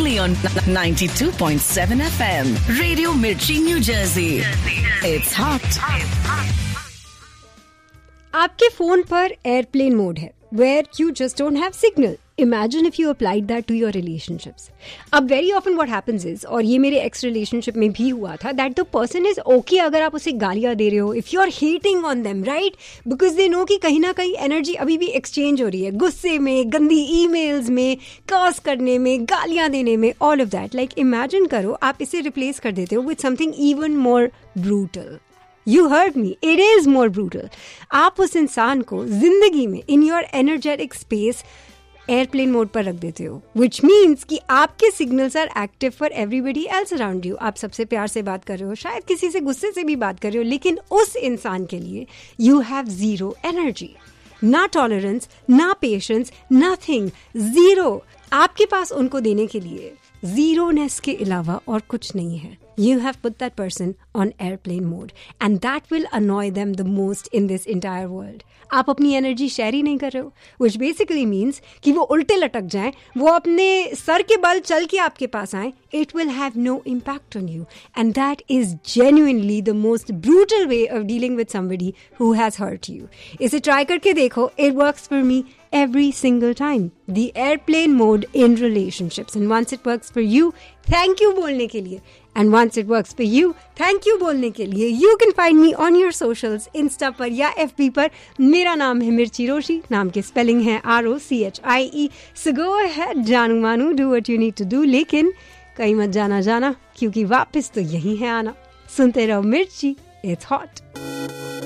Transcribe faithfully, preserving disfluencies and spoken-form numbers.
only on ninety-two point seven F M. Radio Mirchi, New Jersey. It's hot. आपके phone पर airplane mode है where you just don't have signal. Imagine if you applied that to your relationships. अब very often what happens is, और ये मेरे ex relationship में भी हुआ था, that the person is okay अगर आप उसे गालियाँ दे रहे हो, if you are hating on them, right? Because they know कि कहीं ना कहीं energy अभी भी exchange हो रही है, गुस्से में, गंदी emails में, curse करने में, गालियाँ देने में, all of that. Like imagine करो आप इसे replace कर देते हो with something even more brutal. You heard me. It is more brutal. आप उस इंसान को जिंदगी में in your energetic space airplane mode पर रख देते हो, which means कि आपके signals are active for everybody else around you. आप सबसे प्यार से बात कर रहे हो, शायद किसी से गुस्से से भी बात कर रहे हो, लेकिन उस इंसान के लिए यू हैव जीरो एनर्जी, ना टॉलरेंस, ना पेशेंस, नथिंग, जीरो. आपके पास उनको देने के लिए जीरोनेस के अलावा और कुछ नहीं है. You have put that person on airplane mode and that will annoy them the most in this entire world. आप अपनी एनर्जी शेयर ही नहीं कर रहे हो, which basically means कि वो उल्टे लटक जाएं, वो अपने सर के बल चल के आपके पास आएं. It will have no impact on you and that is genuinely the most brutal way of dealing with somebody who has hurt you. इसे try करके देखो. It works for me every single time. The airplane mode in relationships, and once it works for you, thank you बोलने के लिए. And once it works for you, thank you बोलने के लिए. You can find me on your socials, Insta पर या F B पर. मेरा नाम है मिर्ची रोशी, नाम के स्पेलिंग है R O C H I E. So go ahead, जानू मानू, do what you need to do. लेकिन कहीं मत जाना जाना, क्योंकि वापस तो यही है आना. सुनते रहो मिर्ची, it's hot.